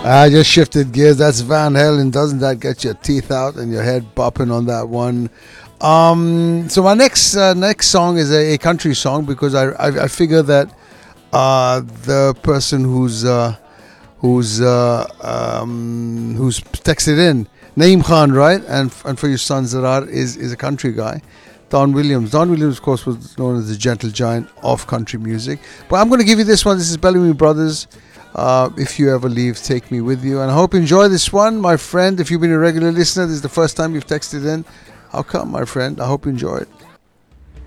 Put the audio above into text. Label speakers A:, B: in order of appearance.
A: I just shifted gears. That's Van Halen. Doesn't that get your teeth out and your head bopping on that one? So my next song is a country song because I figure that the person who's texted in, Naeem Khan, right, and for your son Zarar is a country guy. Don Williams. Don Williams, of course, was known as the gentle giant of country music. But I'm going to give you this one. This is Bellamy Brothers. If you ever leave, take me with you. And I hope you enjoy this one, my friend. If you've been a regular listener, this is the first time you've texted in. How come, my friend? I hope you enjoy it.